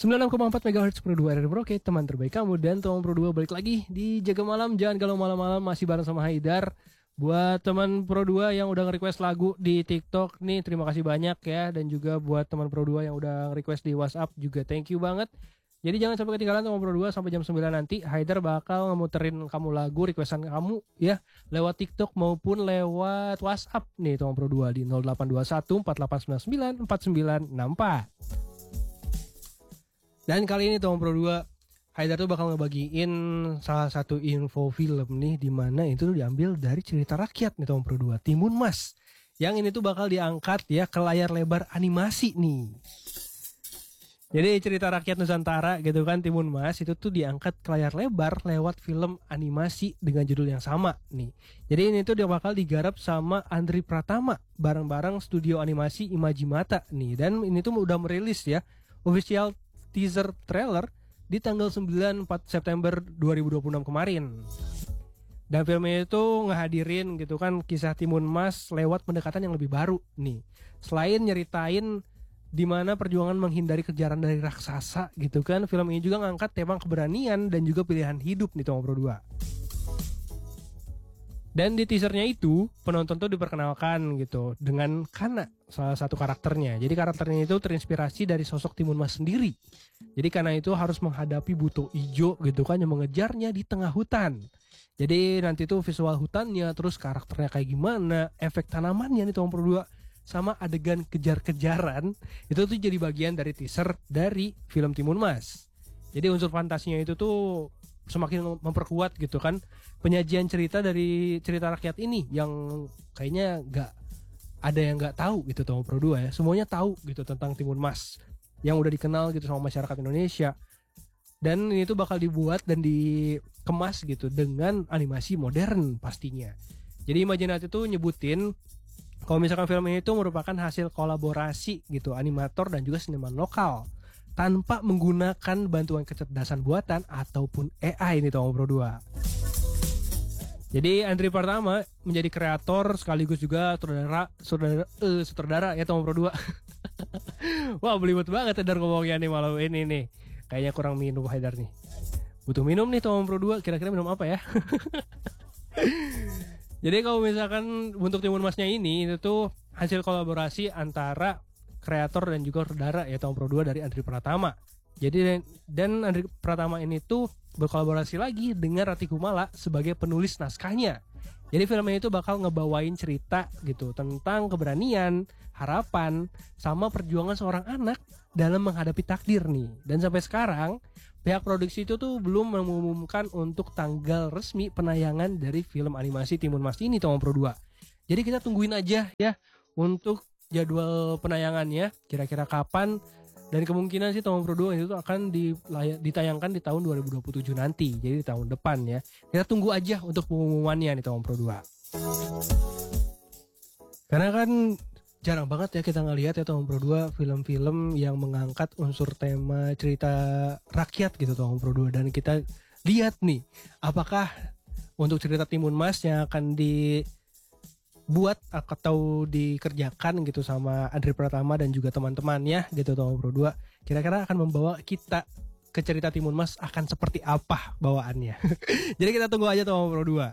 96,4 MHz Pro 2 RRI Merauke, teman terbaik kamu. Dan teman Pro 2 balik lagi di Jaga Malam. Jangan kalau malam-malam masih bareng sama Haidar. Buat teman Pro 2 yang udah nge-request lagu di TikTok nih, terima kasih banyak ya. Dan juga buat teman Pro 2 yang udah nge-request di WhatsApp juga thank you banget. Jadi jangan sampai ketinggalan teman Pro 2 sampai jam 9 nanti. Haidar bakal ngemuterin kamu lagu requestan kamu ya, lewat TikTok maupun lewat WhatsApp nih teman Pro 2 di 0821 4899 4964. Dan kali ini teman Pro 2, Haidar tuh bakal ngebagiin salah satu info film nih, dimana itu tuh diambil dari cerita rakyat nih teman Pro 2, Timun Mas. Yang ini tuh bakal diangkat ya ke layar lebar animasi nih. Jadi cerita rakyat Nusantara gitu kan, Timun Mas itu tuh diangkat ke layar lebar lewat film animasi dengan judul yang sama nih. Jadi ini tuh dia bakal digarap sama Andri Pratama bareng-bareng studio animasi Imajimata nih. Dan ini tuh udah merilis ya official teaser trailer di tanggal 9 September 2026 kemarin. Dan filmnya itu ngehadirin gitu kan kisah Timun Mas lewat pendekatan yang lebih baru nih. Selain nyeritain di mana perjuangan menghindari kejaran dari raksasa gitu kan, film ini juga ngangkat tema keberanian dan juga pilihan hidup nih teman Pro 2. Dan di teasernya itu penonton tuh diperkenalkan gitu dengan Kana, salah satu karakternya. Jadi karakternya itu terinspirasi dari sosok Timun Mas sendiri. Jadi Kana itu harus menghadapi buto ijo gitu kan yang mengejarnya di tengah hutan. Jadi nanti tuh visual hutannya, terus karakternya kayak gimana, efek tanamannya nih teman Pro 2, sama adegan kejar-kejaran itu tuh jadi bagian dari teaser dari film Timun Mas. Jadi unsur fantasinya itu tuh semakin memperkuat gitu kan penyajian cerita dari cerita rakyat ini yang kayaknya nggak ada yang nggak tahu gitu teman Pro 2 ya. Semuanya tahu gitu tentang Timun Mas yang udah dikenal gitu sama masyarakat Indonesia. Dan ini tuh bakal dibuat dan dikemas gitu dengan animasi modern pastinya. Jadi Imajinasi tuh nyebutin kalau misalkan film ini tuh merupakan hasil kolaborasi gitu animator dan juga seniman lokal tanpa menggunakan bantuan kecerdasan buatan ataupun AI ini teman Pro 2. Jadi Andri Pratama menjadi kreator sekaligus juga sutradara ya teman Pro 2. Wah belibet banget Haidar ngomongnya nih malam ini nih. Kayaknya kurang minum Haidar nih. Butuh minum nih teman Pro 2, kira-kira minum apa ya? Jadi kalau misalkan untuk Timun Masnya ini itu tuh hasil kolaborasi antara kreator dan juga sutradara ya tahun Pro 2 dari Andri Pratama. Jadi dan Andri Pratama ini tuh berkolaborasi lagi dengan Rati Kumala sebagai penulis naskahnya. Jadi filmnya itu bakal ngebawain cerita gitu tentang keberanian, harapan, sama perjuangan seorang anak dalam menghadapi takdir nih. Dan sampai sekarang pihak produksi itu tuh belum mengumumkan untuk tanggal resmi penayangan dari film animasi Timun Mas ini teman Pro 2. Jadi kita tungguin aja ya untuk jadwal penayangannya kira-kira kapan, dan kemungkinan sih teman Pro 2 itu akan ditayangkan di tahun 2027 nanti, jadi di tahun depan ya. Kita tunggu aja untuk pengumumannya nih teman Pro 2. Karena kan jarang banget ya kita ngelihat ya teman Pro 2 film-film yang mengangkat unsur tema cerita rakyat gitu teman Pro 2, dan kita lihat nih apakah untuk cerita Timun Mas yang akan buat atau dikerjakan gitu sama Andri Pratama dan juga teman-temannya gitu teman Pro 2, kira-kira akan membawa kita ke cerita Timun Mas akan seperti apa bawaannya. Jadi kita tunggu aja teman Pro 2.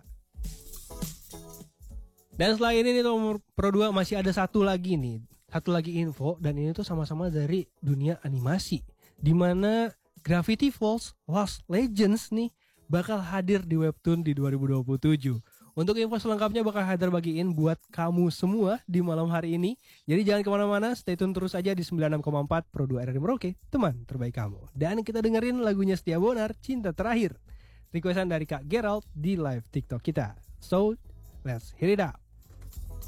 Dan selain ini teman Pro 2 masih ada satu lagi info, dan ini tuh sama-sama dari dunia animasi, dimana Gravity Falls Lost Legends nih bakal hadir di webtoon di 2027. Untuk info selengkapnya bakal Haidar bagiin buat kamu semua di malam hari ini. Jadi jangan kemana-mana, stay tune terus aja di 96,4 Pro 2 RRI Merauke, teman terbaik kamu. Dan kita dengerin lagunya Setia Bonar, Cinta Terakhir, requestan dari Kak Gerald di live TikTok kita. So, let's hear it up.